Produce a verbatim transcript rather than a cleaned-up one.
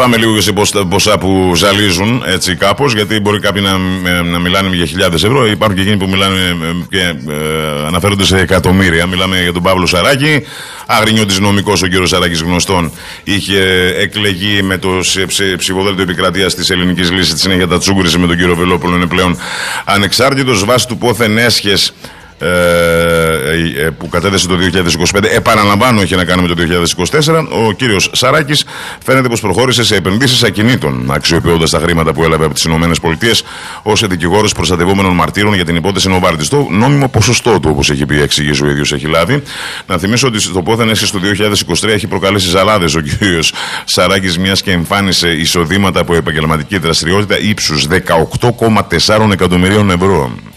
Πάμε λίγο και σε ποσά που ζαλίζουν έτσι κάπως, γιατί μπορεί κάποιοι να, να μιλάνε για χιλιάδες ευρώ. Υπάρχουν και εκείνοι που μιλάνε και ε, αναφέρονται σε εκατομμύρια. Μιλάμε για τον Παύλο Σαράκη. Αγρινιώτης νομικός, ο κύριος Σαράκης γνωστόν, είχε εκλεγεί με το ψηφοδέλτιο επικρατείας της Ελληνικής Λύσης. Τη συνέχεια τα τσούγκρισε με τον κύριο Βελόπουλο. Είναι πλέον ανεξάρτητος βάσει του πόθεν έσχες Ε, που κατέθεσε το δύο χιλιάδες είκοσι πέντε. Επαναλαμβάνω, είχε να κάνει με το δύο χιλιάδες είκοσι τέσσερα. Ο κύριος Σαράκης φαίνεται πως προχώρησε σε επενδύσεις ακινήτων, αξιοποιώντας τα χρήματα που έλαβε από τις ΗΠΑ ως δικηγόρος προστατευόμενων μαρτύρων για την υπόθεση Νοβάρτης. Το νόμιμο ποσοστό του, όπως έχει πει, εξηγήσει ο ίδιος, έχει λάβει. Να θυμίσω ότι στο πόθεν έσχες του δύο χιλιάδες είκοσι τρία έχει προκαλέσει ζαλάδες ο κύριος Σαράκης, μιας και εμφάνισε εισοδήματα από επαγγελματική δραστηριότητα ύψους δεκαοκτώ κόμμα τέσσερα εκατομμυρίων ευρώ.